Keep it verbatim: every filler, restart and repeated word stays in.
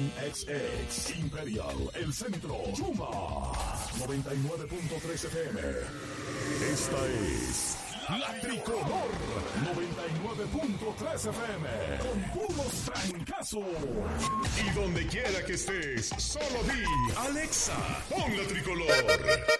X X X, Imperial, El Centro, Chuma, noventa y nueve punto tres F M. Esta es La Tricolor, noventa y nueve punto tres F M, con puros francazos. Y donde quiera que estés, solo di, Alexa, pon La Tricolor.